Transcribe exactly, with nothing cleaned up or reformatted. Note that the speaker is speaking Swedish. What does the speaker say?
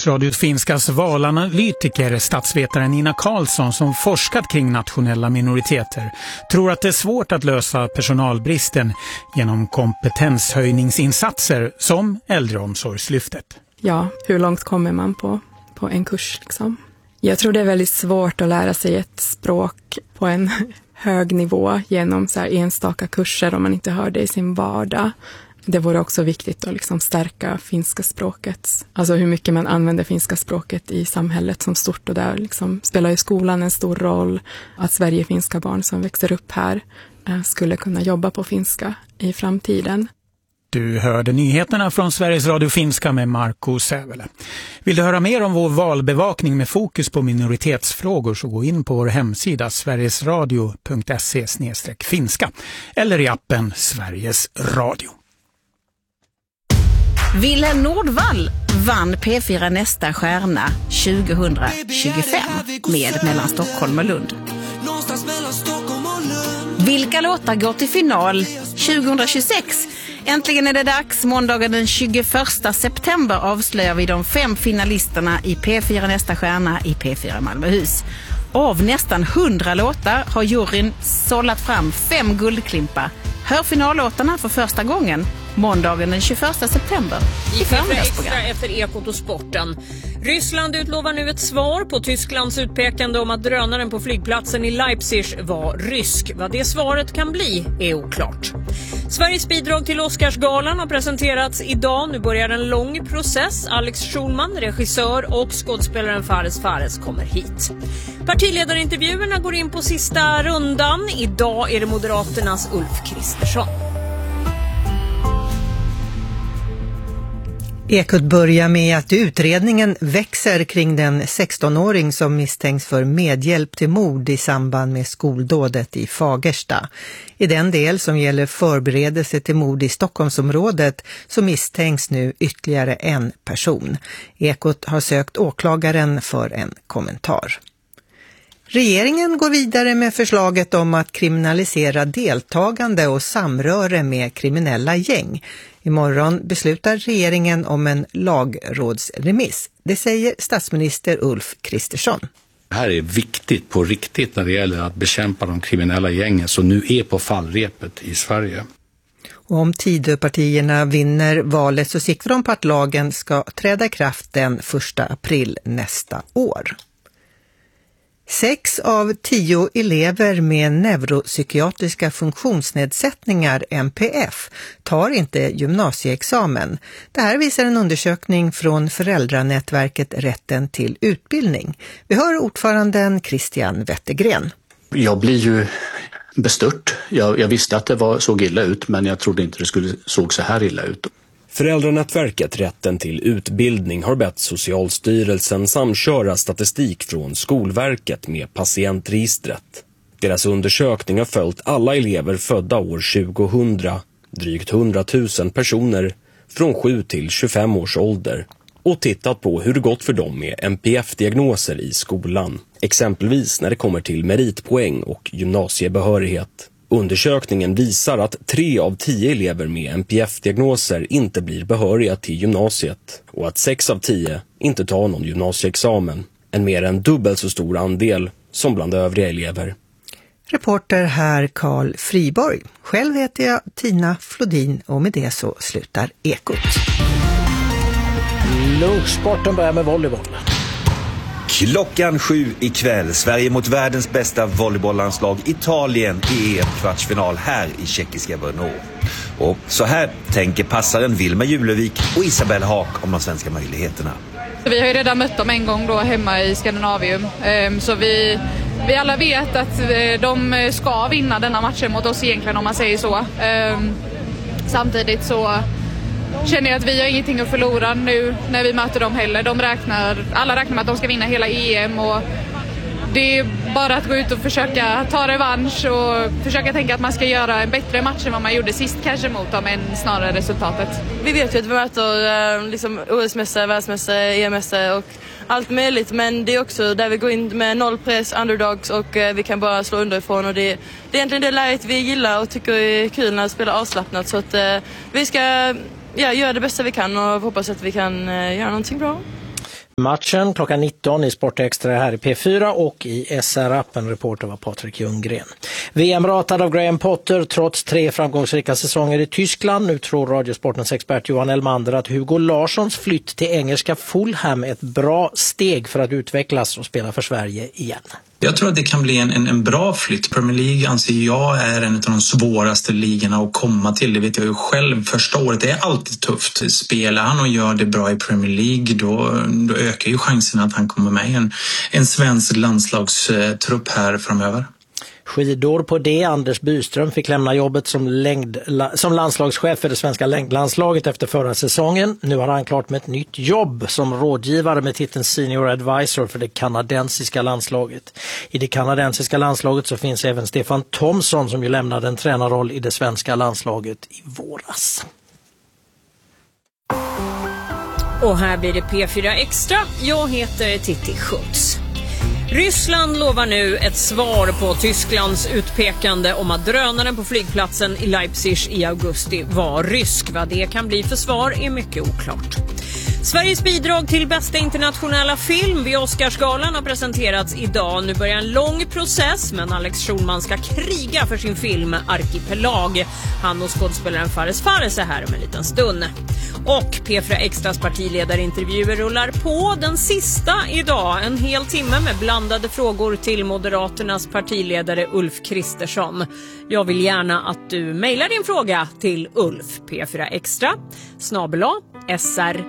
Sveriges Radio Finskas valanalytiker, statsvetaren Nina Karlsson, som forskat kring nationella minoriteter, tror att det är svårt att lösa personalbristen genom kompetenshöjningsinsatser som äldreomsorgslyftet. Ja, hur långt kommer man på, på en kurs liksom? Jag tror det är väldigt svårt att lära sig ett språk på en hög nivå genom så här enstaka kurser om man inte hör det i sin vardag. Det vore också viktigt att liksom stärka finska språket. Alltså hur mycket man använder finska språket i samhället som stort. Och där liksom spelar ju skolan en stor roll. Att Sverige-finska barn som växer upp här skulle kunna jobba på finska i framtiden. Du hörde nyheterna från Sveriges Radio Finska med Marco Sävele. Vill du höra mer om vår valbevakning med fokus på minoritetsfrågor så gå in på vår hemsida sverigesradio punkt se slash finska eller i appen Sveriges Radio. Wilhelm Nordvall vann P fyra Nästa stjärna tjugohundratjugofem med Mellan Stockholm och Lund. Vilka låtar går till final tjugohundratjugosex? Äntligen är det dags. Måndagen den tjugoförsta september avslöjar vi de fem finalisterna i P fyra Nästa stjärna i P fyra Malmöhus. Av nästan hundra låtar har juryn sållat fram fem guldklimpar. Hör finallåtarna för första gången måndagen den tjugoförsta september i extra efter Ekot och sporten. Ryssland utlovar nu ett svar på Tysklands utpekande om att drönaren på flygplatsen i Leipzig var rysk. Vad det svaret kan bli är oklart. Sveriges bidrag till Oscarsgalan har presenterats idag. Nu börjar en lång process. Alex Schulman, regissör, och skådespelaren Fares Fares kommer hit. Partiledarintervjuerna går in på sista rundan. Idag är det Moderaternas Ulf Kristersson. Ekot börjar med att utredningen växer kring den sextonåring som misstänks för medhjälp till mord i samband med skoldådet i Fagersta. I den del som gäller förberedelse till mord i Stockholmsområdet så misstänks nu ytterligare en person. Ekot har sökt åklagaren för en kommentar. Regeringen går vidare med förslaget om att kriminalisera deltagande och samröre med kriminella gäng. Imorgon beslutar regeringen om en lagrådsremiss. Det säger statsminister Ulf Kristersson. Det här är viktigt på riktigt när det gäller att bekämpa de kriminella gängen som nu är på fallrepet i Sverige. Och om Tidöpartierna vinner valet så siktar de på att lagen ska träda i kraft den första april nästa år. Sex av tio elever med neuropsykiatriska funktionsnedsättningar N P F tar inte gymnasieexamen. Det här visar en undersökning från föräldranätverket Rätten till utbildning. Vi hör ordföranden Christian Wettergren. Jag blir ju bestört. Jag, jag visste att det var, såg illa ut, men jag trodde inte det skulle såg så här illa ut. Föräldranätverket Rätten till utbildning har bett Socialstyrelsen samköra statistik från Skolverket med patientregistret. Deras undersökning har följt alla elever födda år tjugohundra, drygt hundratusen personer från sju till tjugofem års ålder, och tittat på hur det gått för dem med N P F-diagnoser i skolan, exempelvis när det kommer till meritpoäng och gymnasiebehörighet. Undersökningen visar att tre av tio elever med N P F-diagnoser inte blir behöriga till gymnasiet och att sex av tio inte tar någon gymnasieexamen, en mer än dubbelt så stor andel som bland övriga elever. Reporter här Carl Friborg. Själv heter jag Tina Flodin och med det så slutar Ekot. Lunchsporten börjar med volleyboll. Klockan sju ikväll, Sverige mot världens bästa volleybolllandslag Italien i E M-kvartsfinal här i tjeckiska Brno. Och så här tänker passaren Vilma Julevik och Isabel Haak om de svenska möjligheterna. Vi har ju redan mött dem en gång då hemma i Skandinavium, så vi, vi alla vet att de ska vinna denna matchen mot oss egentligen, om man säger så. Samtidigt så känner jag att vi har ingenting att förlora nu när vi möter dem heller. De räknar, alla räknar med att de ska vinna hela E M och det är bara att gå ut och försöka ta revansch och försöka tänka att man ska göra en bättre match än vad man gjorde sist kanske mot dem, än snarare resultatet. Vi vet ju att vi möter liksom O S-mästare, världsmästare, E M-mästare och allt möjligt, men det är också där vi går in med noll press, underdogs och vi kan bara slå underifrån, och det, det är egentligen det läget vi gillar och tycker är kul när vi spelar avslappnat, så att vi ska ja, göra det bästa vi kan och hoppas att vi kan göra någonting bra. Matchen klockan nitton i Sportextra här i P fyra och i S R-appen. Reporter var Patrik Ljunggren. V M-ratad av Graham Potter trots tre framgångsrika säsonger i Tyskland. Nu tror Radiosportens expert Johan Elmander att Hugo Larssons flytt till engelska Fulham är ett bra steg för att utvecklas och spela för Sverige igen. Jag tror att det kan bli en, en, en bra flytt. Premier League anser jag är en av de svåraste ligorna att komma till. Det vet jag ju själv. Första året är alltid tufft. Spelar han och gör det bra i Premier League då, då ökar ju chansen att han kommer med i en, en svensk landslagstrupp här framöver. Skidor på det. Anders Byström fick lämna jobbet som, längd, som landslagschef för det svenska längdlandslaget efter förra säsongen. Nu har han klart med ett nytt jobb som rådgivare med titeln Senior Advisor för det kanadensiska landslaget. I det kanadensiska landslaget så finns även Stefan Thomsson som ju lämnade en tränarroll i det svenska landslaget i våras. Och här blir det P fyra Extra. Jag heter Titti Schultz. Ryssland lovar nu ett svar på Tysklands utpekande om att drönaren på flygplatsen i Leipzig i augusti var rysk. Vad det kan bli för svar är mycket oklart. Sveriges bidrag till bästa internationella film vid Oscarsgalan har presenterats idag. Nu börjar en lång process, men Alex Schulman ska kriga för sin film Arkipelag. Han och skådespelaren Fares Fares är här om en liten stund. Och P fyra Extras partiledarintervjuer rullar på, den sista idag. En hel timme med blandade frågor till Moderaternas partiledare Ulf Kristersson. Jag vill gärna att du mejlar din fråga till Ulf P fyra Extra snabel-a sr